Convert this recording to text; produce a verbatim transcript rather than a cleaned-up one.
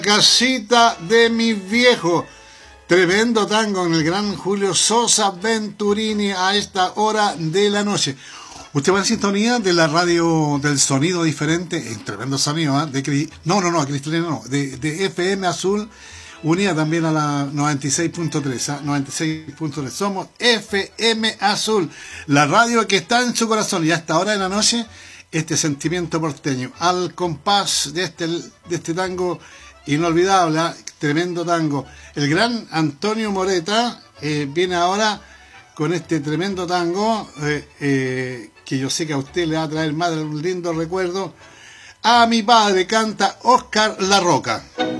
Casita de mi viejo. Tremendo tango en el gran Julio Sosa Venturini a esta hora de la noche. Usted va en sintonía de la radio del sonido diferente, en tremendo sonido, ¿eh? de No, no, no, Cristalina no, de, de F M Azul, unida también a la noventa y seis punto tres, ¿eh? noventa y seis punto tres. Somos F M Azul, la radio que está en su corazón. Y a esta hora de la noche, este sentimiento porteño, al compás de este, de este tango inolvidable, ¿eh? Tremendo tango. El gran Antonio Moreta eh, viene ahora con este tremendo tango eh, eh, que yo sé que a usted le va a traer más de un lindo recuerdo. A mi padre canta Oscar La Roca.